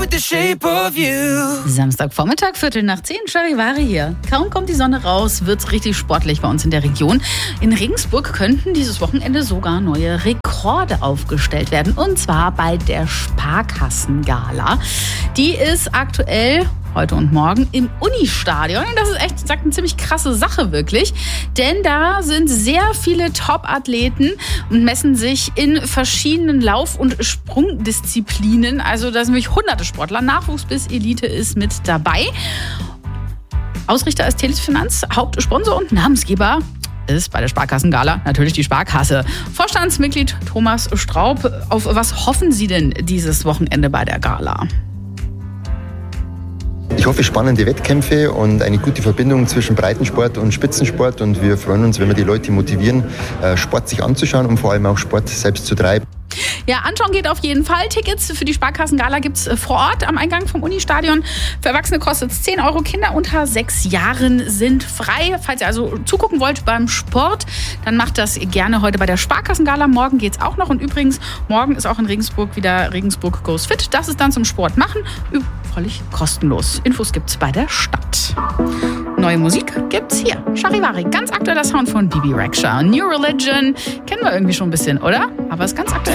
with the shape of you. Samstagvormittag, 9:15, Charivari hier. Kaum kommt die Sonne raus, wird's richtig sportlich bei uns in der Region. In Regensburg könnten dieses Wochenende sogar neue Rekorde aufgestellt werden. Und zwar bei der Sparkassengala. Die ist aktuell heute und morgen im Unistadion. Und das ist echt, sagt, eine ziemlich krasse Sache wirklich. Denn da sind sehr viele Top-Athleten und messen sich in verschiedenen Lauf- und Sprungdisziplinen. Also da sind wirklich hunderte Sportler. Nachwuchs bis Elite ist mit dabei. Ausrichter ist Telefinanz, Hauptsponsor und Namensgeber ist bei der Sparkassengala natürlich die Sparkasse. Vorstandsmitglied Thomas Straub, auf was hoffen Sie denn dieses Wochenende bei der Gala? Ich hoffe, spannende Wettkämpfe und eine gute Verbindung zwischen Breitensport und Spitzensport. Und wir freuen uns, wenn wir die Leute motivieren, Sport sich anzuschauen und vor allem auch Sport selbst zu treiben. Ja, anschauen geht auf jeden Fall. Tickets für die Sparkassengala gibt es vor Ort am Eingang vom Unistadion. Für Erwachsene kostet es 10 Euro. Kinder unter 6 Jahren sind frei. Falls ihr also zugucken wollt beim Sport, dann macht das gerne heute bei der Sparkassengala. Morgen geht es auch noch. Und übrigens, morgen ist auch in Regensburg wieder Regensburg Goes Fit. Das ist dann zum Sport machen. Völlig kostenlos. Infos gibt's bei der Stadt. Neue Musik gibt's hier. Charivari, ganz aktueller Sound von Bibi Rexha. New Religion kennen wir irgendwie schon ein bisschen, oder? Aber ist ganz aktuell.